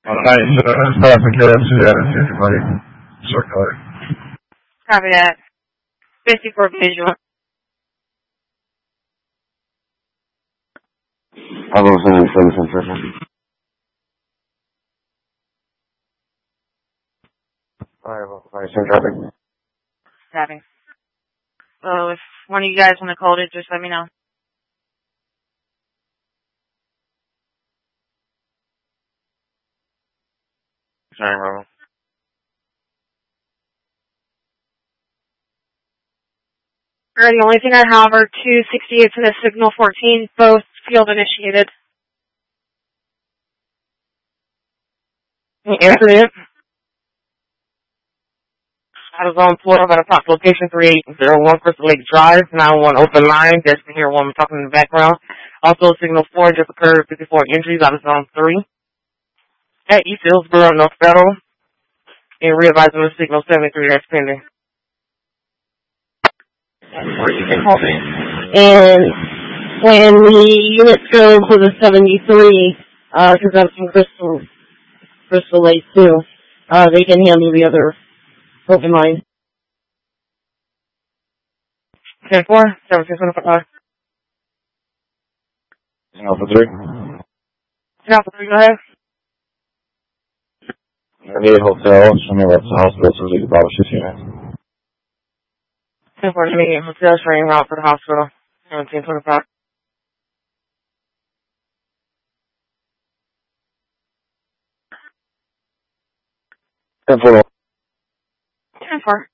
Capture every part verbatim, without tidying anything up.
Alright, so traffic is, yeah, everybody circulate. Copy that. fifty-four visual. I was on the seven seven. Alright, well, sorry, same traffic. Copy. So if one of you guys want to call it, just let me know. Sorry, Bravo. Alright, the only thing I have are two sixty-eights and a signal fourteen, both field initiated. Incident. I was on floor about a pop location three eight zero one Crystal Lake Drive, nine one open line. Just to hear one talking in the background. Also, signal four just occurred, fifty-four injuries out of zone three. At East Hillsborough, North Federal. And readvising the signal seventy-three, that's pending. And when the units go for the seventy-three, uh, because that's from Crystal, Crystal Lake too, uh, they can handle the other open line. ten four, seven six one five. Alpha three. Alpha three, go ahead. I need a hotel. Show me what's the hospital so we can probably shoot you in. ten four, immediate hotel, training route for the hospital. seventeen twenty-five. ten four. ten four.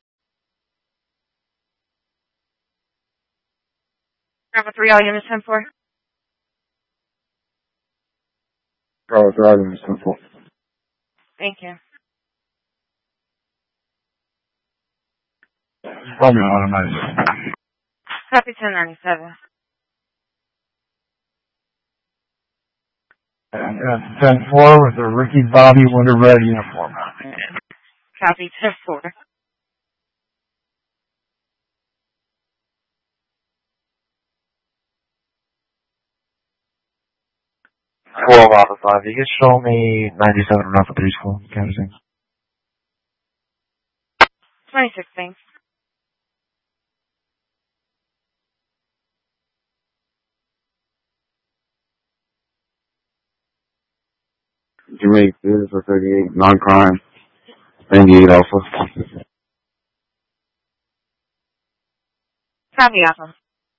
Bravo three, all units ten four. Bravo three, all units ten four. Thank you. Probably automatic. Copy ten ninety-seven. And that's ten four with a Ricky Bobby Winter Red uniform. Copy ten four. twelve Alpha five. You can show me ninety-seven and Alpha three school. Canvassing. twenty-six, thanks. Jamaica, this for thirty-eight. Non-crime. ninety-eight Alpha. Copy, Alpha.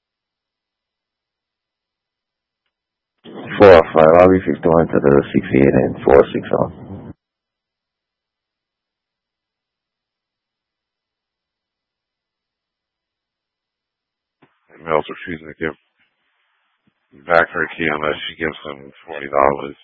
four Alpha five. I'll be fifty-one to the sixty-eight and four six Alpha. Males refusing to give back her key unless she gives them forty dollars.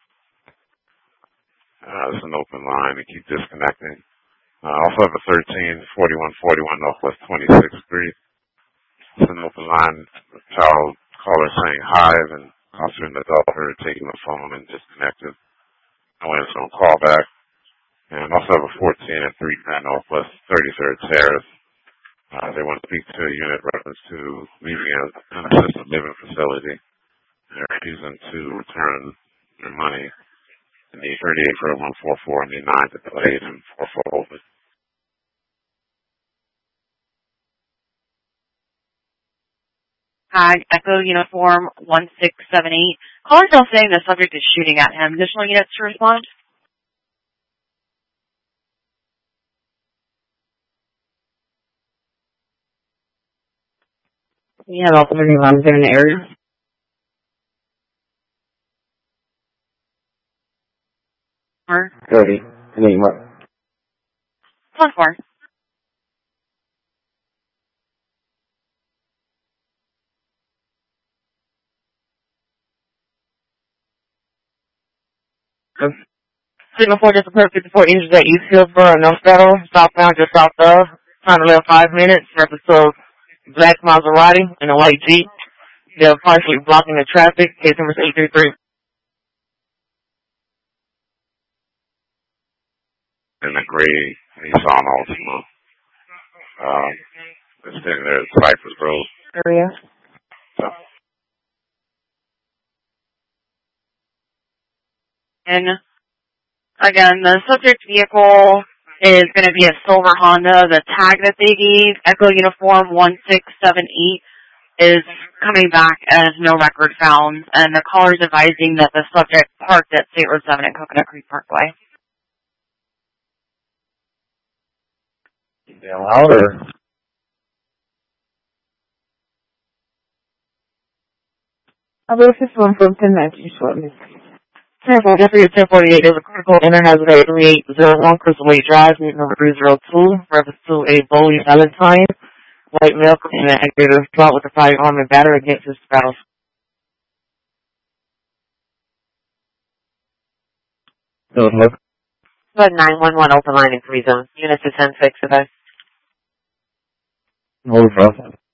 Uh, it's an open line to keep disconnecting. Uh, also have a thirteen forty-one forty-one Northwest twenty-sixth Street. It's an open line. A child caller saying hive and officer and adult her taking the phone and disconnected. No answer on call back. And also have a fourteen at three Grand Northwest thirty-third Terrace. Uh, they want to speak to a unit reference to leaving an assisted living facility. They're refusing to return their money. They need thirty-eight for one four four and need nine to delayed and four four open. Hi, Echo Uniform one six seven eight. Caller's still saying the subject is shooting at him. Additional units to respond? We have all three runs in the area. Or? thirty. Name what? one four. Signal four just occurred, fifty-four injuries at East Hillsborough, North Federal, southbound just south of. Time to live five minutes. Reference to black Maserati and a white Jeep. They're partially blocking the traffic. Case number is eight three three. And the gray Nissan Altima. Um, it's sitting there at Cypress Road. Area. So. And Again, the subject vehicle is going to be a silver Honda. The tag that they gave, Echo Uniform one six seven eight, is coming back as no record found, and the caller is advising that the subject parked at State Road seven at Coconut Creek Parkway. Damn louder. I believe this one from ten nineteen shortly. ten four, Jeffrey ten forty-eight, there's a critical interhazard at thirty-eight oh one Crystal Lake Drive, unit number three oh two, reference to a Bowie Valentine, white male, in an aggravator assault with a firearm and battery against his spouse. Don't look. But nine one one open line in three zones. Units to ten six, advice. Hold for us.